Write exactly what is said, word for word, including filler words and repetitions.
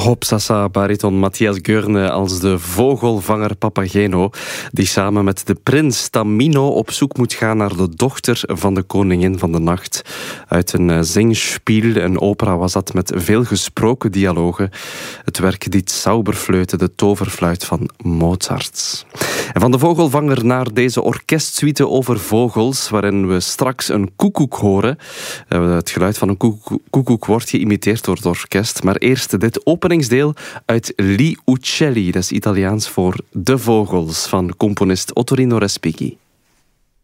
Hopsasa, bariton Matthias Goerne als de vogelvanger Papageno, die samen met de prins Tamino op zoek moet gaan naar de dochter van de koningin van de nacht. Uit een zingspiel, een opera was dat met veel gesproken dialogen. Het werk Die Zauberflöte, de toverfluit van Mozart. En van de vogelvanger naar deze orkestsuite over vogels, waarin we straks een koekoek horen. Het geluid van een koekoek, koekoek wordt geïmiteerd door het orkest. Maar eerst dit openingsdeel uit Gli Uccelli, dat is Italiaans voor De Vogels, van componist Ottorino Respighi.